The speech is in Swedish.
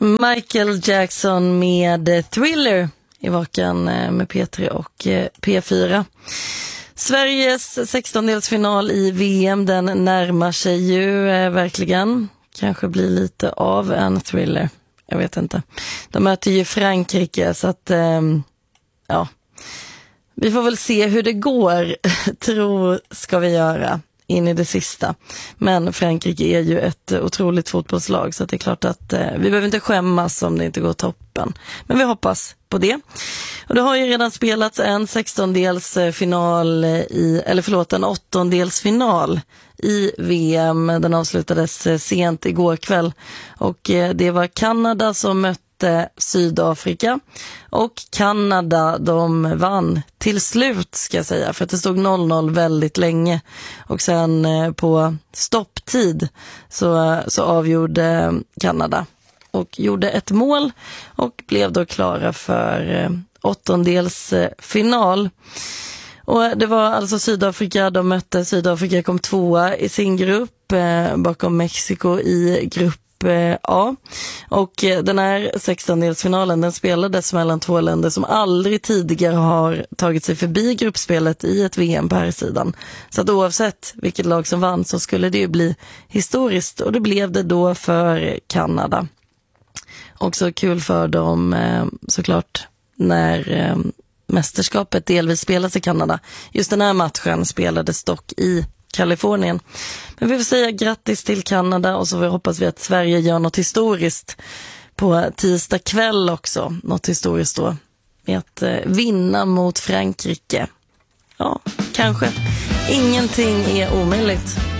Michael Jackson med Thriller i vakan med P3 och P4. Sveriges 16-delsfinal i VM, den närmar sig ju verkligen. Kanske blir lite av en thriller. Jag vet inte. De möter ju Frankrike så att ja. Vi får väl se hur det går. Tro ska vi göra in i det sista. Men Frankrike är ju ett otroligt fotbollslag så att det är klart att vi behöver inte skämmas om det inte går toppen. Men vi hoppas på det. Och det har ju redan spelats en 16-delsfinal en 8-delsfinal i VM. Den avslutades sent igår kväll och det var Kanada som mötte Sydafrika och Kanada, de vann till slut ska jag säga, för att det stod 0-0 väldigt länge och sen på stopptid så avgjorde Kanada och gjorde ett mål och blev då klara för 8-delsfinal. Och det var alltså Sydafrika, de mötte Sydafrika, kom tvåa i sin grupp bakom Mexiko i grupp A. Och den här 16-delsfinalen den spelades mellan två länder som aldrig tidigare har tagit sig förbi gruppspelet i ett VM på här sidan. Så att oavsett vilket lag som vann så skulle det ju bli historiskt och det blev det då för Kanada. Också kul för dem såklart när mästerskapet delvis spelas i Kanada. Just den här matchen spelades dock i Kalifornien. Men vi får säga grattis till Kanada och så hoppas vi att Sverige gör något historiskt på tisdag kväll också. Något historiskt då med att vinna mot Frankrike. Ja, kanske. Ingenting är omöjligt.